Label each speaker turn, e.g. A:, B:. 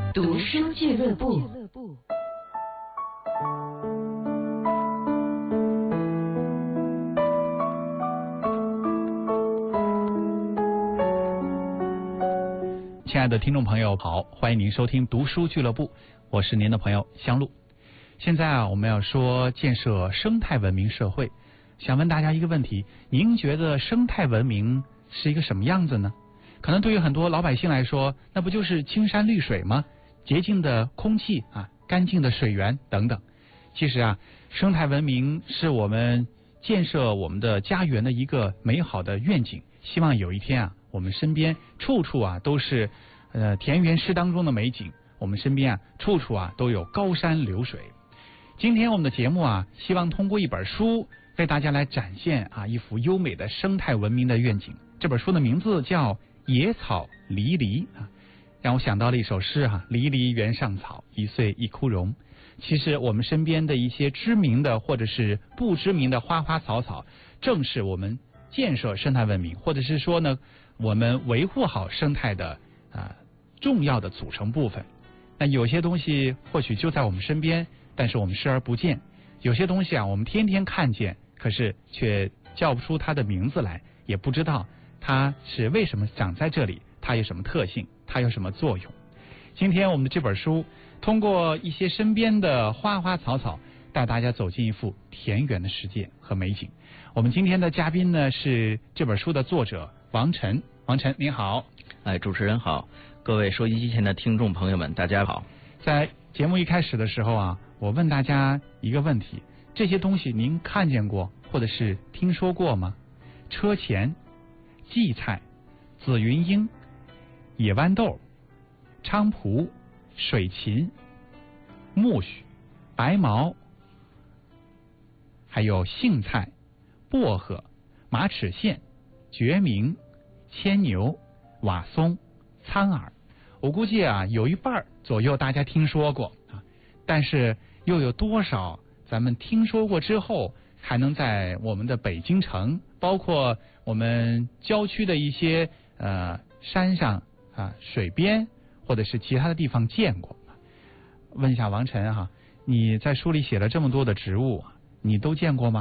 A: 读书俱乐部。
B: 亲爱的听众朋友好，欢迎您收听读书俱乐部，我是您的朋友香露。现在我们要说建设生态文明社会，想问大家一个问题，您觉得生态文明是一个什么样子呢？可能对于很多老百姓来说，那不就是青山绿水吗？洁净的空气干净的水源等等。其实生态文明是我们建设我们的家园的一个美好的愿景，希望有一天我们身边处处都是田园诗当中的美景，我们身边处处都有高山流水。今天我们的节目希望通过一本书为大家来展现一幅优美的生态文明的愿景。这本书的名字叫《野草离离》让我想到了一首诗离离原上草，一岁一枯荣。其实我们身边的一些知名的或者是不知名的花花草草，正是我们建设生态文明，或者是说呢，我们维护好生态的重要的组成部分。那有些东西或许就在我们身边，但是我们视而不见；有些东西我们天天看见，可是却叫不出它的名字来，也不知道它是为什么长在这里，它有什么特性，它有什么作用。今天我们的这本书通过一些身边的花花草草，带大家走进一幅田园的世界和美景。我们今天的嘉宾呢是这本书的作者王晨。王晨您好。
C: 主持人好，各位收音机前的听众朋友们大家好。
B: 在节目一开始的时候我问大家一个问题，这些东西您看见过或者是听说过吗？车前、荠菜、紫云英、野豌豆、菖蒲、水芹、苜蓿、白毛，还有杏菜、薄荷、马齿苋、决明、牵牛、瓦松、苍耳。我估计有一半左右大家听说过但是又有多少咱们听说过之后还能在我们的北京城，包括我们郊区的一些山上水边或者是其他的地方见过？问一下王晨你在书里写了这么多的植物，你都见过吗？